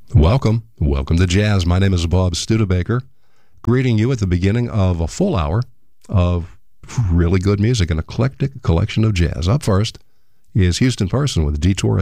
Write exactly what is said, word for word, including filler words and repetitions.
Welcome. Welcome to Jazz. My name is Bob Studebaker, greeting you at the beginning of a full hour of really good music, an eclectic collection of jazz. Up first is Houston Person with Detour